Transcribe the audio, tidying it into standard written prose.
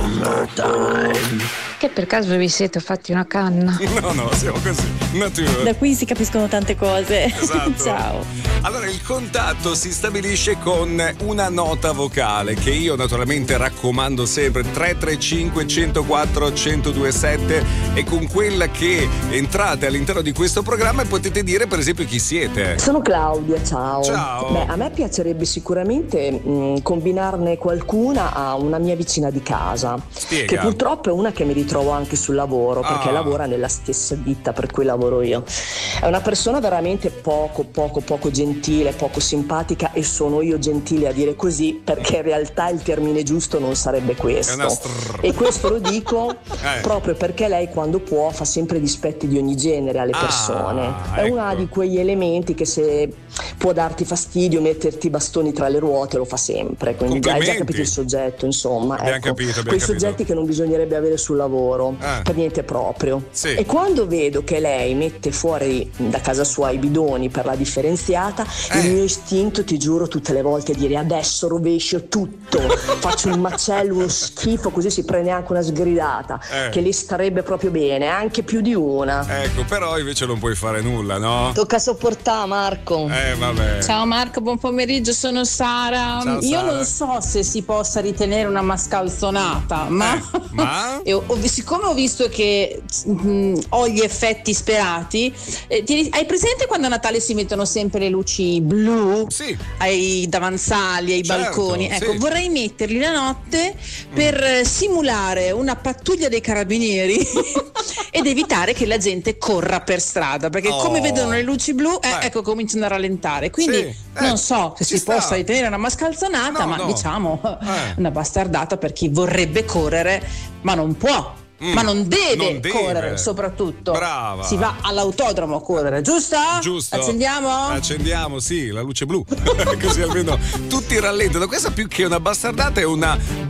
Summertime. Che per caso vi siete fatti una canna? No, siamo così, natura. Da qui si capiscono tante cose. Esatto. Ciao. Allora, il contatto si stabilisce con una nota vocale che io naturalmente raccomando sempre, 335 104 1027, e con quella che entrate all'interno di questo programma e potete dire per esempio chi siete. Sono Claudia, ciao. Ciao. Beh, a me piacerebbe sicuramente combinarne qualcuna a una mia vicina di casa. Spiega. Che purtroppo è una che mi ritrovo anche sul lavoro, perché lavora nella stessa ditta per cui lavoro io. È una persona veramente poco gentile, poco simpatica, e sono io gentile a dire così perché in realtà il termine giusto non sarebbe questo. E questo lo dico proprio perché lei quando può fa sempre dispetti di ogni genere alle persone. È una di quegli elementi che se può darti fastidio, metterti i bastoni tra le ruote, lo fa sempre. Quindi hai già capito il soggetto, insomma. Abbiamo capito. Quei soggetti che non bisognerebbe avere sul lavoro per niente proprio. Sì. E quando vedo che lei mette fuori da casa sua i bidoni per la differenziata, il mio istinto, ti giuro, tutte le volte è dire adesso rovescio tutto, faccio un macello, uno schifo, così si prende anche una sgridata che le starebbe proprio bene, anche più di una. Ecco, però invece non puoi fare nulla, no? Tocca sopportare, Marco. Vabbè. Ciao Marco, buon pomeriggio, sono Sara. Ciao, Io Sara. non so se si possa ritenere una mascalzonata, ma siccome ho visto che ho gli effetti sperati, hai presente quando a Natale si mettono sempre le luci blu ai davanzali, ai balconi? Ecco, vorrei metterli la notte per simulare una pattuglia dei carabinieri ed evitare che la gente corra per strada, perché come vedono le luci blu, ecco, cominciano a rallentare. Quindi non so se si possa ritenere una mascalzonata, ma diciamo una bastardata per chi vorrebbe correre ma non può. Ma non deve correre, soprattutto. Brava. Si va all'autodromo a correre, giusto? Giusto. Accendiamo? Sì, la luce blu. Così almeno tutti rallentano. Questa più che una bastardata è una